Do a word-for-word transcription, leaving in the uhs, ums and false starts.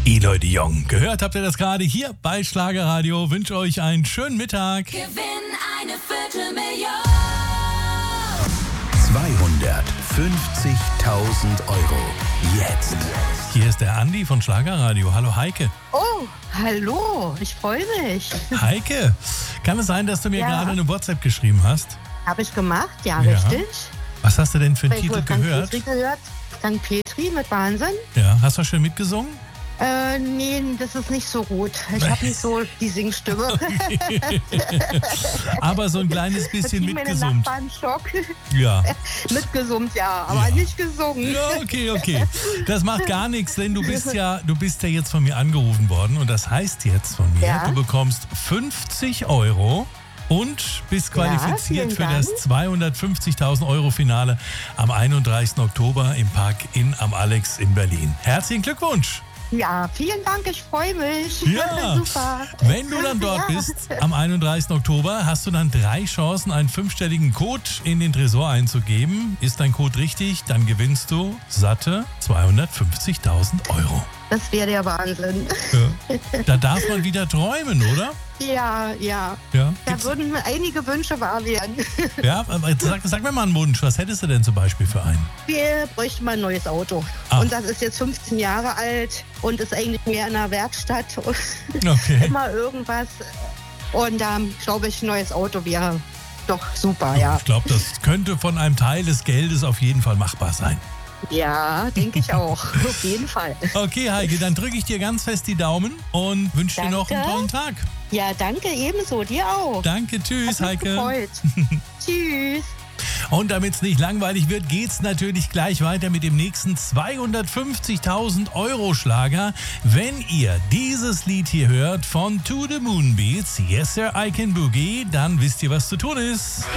Eloy de Jong. Gehört habt ihr das gerade hier bei Schlagerradio. Wünsche euch einen schönen Mittag. Gewinn eine Viertelmillion. zweihundertfünfzigtausend Euro. Jetzt. Hier ist der Andi von Schlagerradio. Hallo Heike. Oh, hallo. Ich freue mich. Heike, kann es sein, dass du mir Ja. gerade eine WhatsApp geschrieben hast? Habe ich gemacht, ja, Ja. richtig. Was hast du denn für einen Bei Titel Wolfgang gehört? Petri gehört. Dann Petri mit Wahnsinn. Ja, hast du schon mitgesungen? Äh, nee, das ist nicht so gut. Ich habe nicht so die Singstimme. Aber so ein kleines bisschen Meine mitgesummt. Nachbarn Schock. Ja. Mitgesummt, ja, aber Ja. nicht gesungen. Ja, okay, okay. Das macht gar nichts, denn du bist ja, du bist ja jetzt von mir angerufen worden und das heißt jetzt von mir, Ja. du bekommst fünfzig Euro und bist qualifiziert vielen für Dank. das zweihundertfünfzigtausend Euro Finale am einunddreißigsten Oktober im Park Inn am Alex in Berlin. Herzlichen Glückwunsch! Ja, vielen Dank, ich freue mich. Ja. Super. Wenn du dann dort Ja. bist, am einunddreißigsten Oktober, hast du dann drei Chancen, einen fünfstelligen Code in den Tresor einzugeben. Ist dein Code richtig, dann gewinnst du satte zweihundertfünfzigtausend Euro. Das wäre der Wahnsinn. Ja. Da darf man wieder träumen, oder? Ja, ja. Ja. Da Gibt's- würden einige Wünsche wahr werden. ja aber jetzt sag, sag mir mal einen Wunsch. Was hättest du denn zum Beispiel für einen? Wir bräuchten mal ein neues Auto. Ah. Und das ist jetzt fünfzehn Jahre alt und ist eigentlich mehr in der Werkstatt. Okay. Immer irgendwas. Und da ähm, glaube ich, ein neues Auto wäre doch super, ja. Ich glaube, das könnte von einem Teil des Geldes auf jeden Fall machbar sein. Ja, denke ich auch. Auf jeden Fall. Okay, Heike, dann drücke ich dir ganz fest die Daumen und wünsche dir noch einen Danke. tollen Tag. Ja, danke ebenso. Dir auch. Danke, tschüss, Hat mich Heike. gefreut. Tschüss. Und damit es nicht langweilig wird, geht's natürlich gleich weiter mit dem nächsten zweihundertfünfzigtausend Euro Schlager. Wenn ihr dieses Lied hier hört von To The Moon Beats, Yes Sir I Can Boogie, dann wisst ihr, was zu tun ist.